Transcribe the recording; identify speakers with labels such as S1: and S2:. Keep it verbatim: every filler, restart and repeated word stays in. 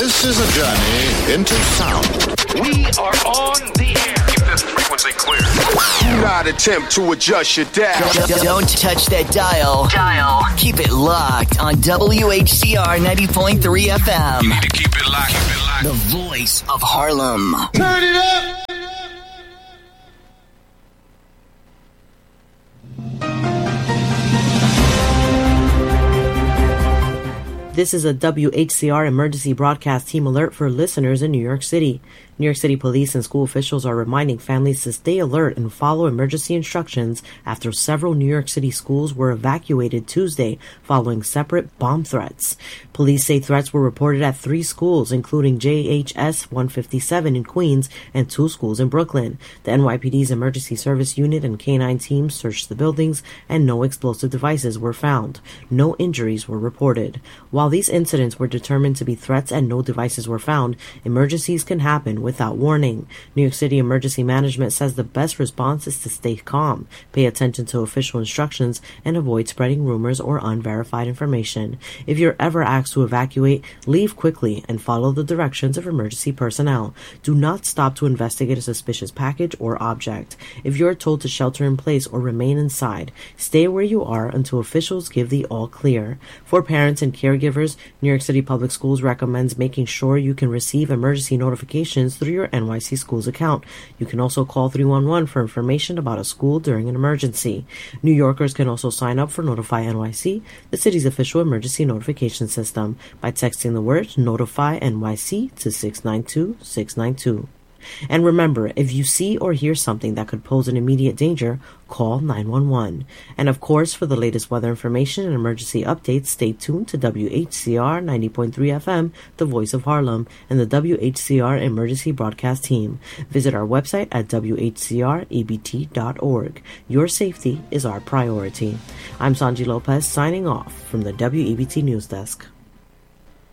S1: This is a journey into sound.
S2: We are on the air.
S3: Keep this frequency clear.
S2: Do not attempt to adjust your dial.
S4: Don't, don't touch that dial. Dial. Keep it locked on W H C R ninety point three F M.
S3: You need to keep it locked. Keep it locked.
S4: The voice of Harlem.
S2: Turn it up.
S5: This is a W H C R emergency broadcast team alert for listeners in New York City. New York City police and school officials are reminding families to stay alert and follow emergency instructions after several New York City schools were evacuated Tuesday following separate bomb threats. Police say threats were reported at three schools, including J H S one fifty-seven in Queens and two schools in Brooklyn. The N Y P D's emergency service unit and K nine teams searched the buildings and no explosive devices were found. No injuries were reported. While these incidents were determined to be threats and no devices were found, emergencies can happen without warning. New York City Emergency Management says the best response is to stay calm, pay attention to official instructions, and avoid spreading rumors or unverified information. If you're ever asked to evacuate, leave quickly and follow the directions of emergency personnel. Do not stop to investigate a suspicious package or object. If you're told to shelter in place or remain inside, stay where you are until officials give the all clear. For parents and caregivers, New York City Public Schools recommends making sure you can receive emergency notifications through your N Y C Schools account. You can also call three one one for information about a school during an emergency. New Yorkers can also sign up for Notify N Y C, the city's official emergency notification system, by texting the word Notify N Y C to six nine two six nine two. And remember, if you see or hear something that could pose an immediate danger, call nine one one. And of course, for the latest weather information and emergency updates, stay tuned to W H C R ninety point three F M, the voice of Harlem, and the W H C R emergency broadcast team. Visit our website at W H C R E B T dot org. Your safety is our priority. I'm Sanji Lopez signing off from the W E B T News Desk.